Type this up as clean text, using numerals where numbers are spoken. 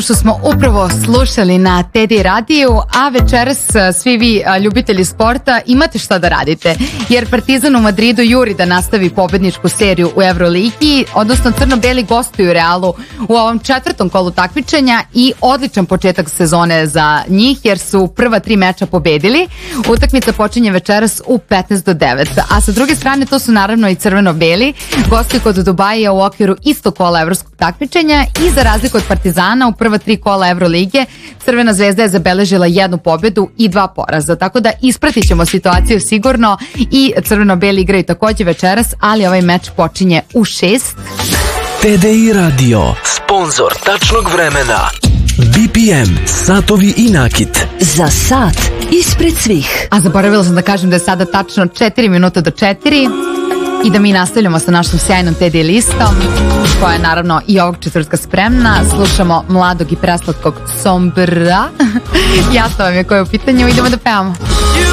Što smo upravo slušali na TD radiju, a večeras svi vi ljubitelji sporta imate šta da radite, jer Partizan u Madridu juri da nastavi pobedničku seriju u Euroligi, odnosno crno-beli gostuju Realu u ovom 4. kolu takmičenja i odličan početak sezone za njih, jer su prva 3 meča pobedili. Utakmica počinje večeras u 8:50, a sa druge strane to su naravno i crveno-beli, gostuju kod Dubaija u okviru istog kola evropskog takmičenja i za razliku od Partizana u prva 3 kola Evrolige Crvena zvezda je zabeležila 1 pobedu i 2 poraza, tako da ispratit ćemo situaciju sigurno i crveno-beli igraju takođe večeras, ali ovaj meč počinje u 6. TDI Radio, sponzor tačnog vremena. BPM, satovi i nakit. Za sat ispred svih. A zaboravila sam da kažem da je sada tačno 4 minuta do 4 i da mi nastavljamo sa našom sjajnom TD listom, koja je naravno i ovog četvrtka spremna. Slušamo mladog i preslatkog Sombra. Jasno vam je ko je u pitanju, idemo da pevamo.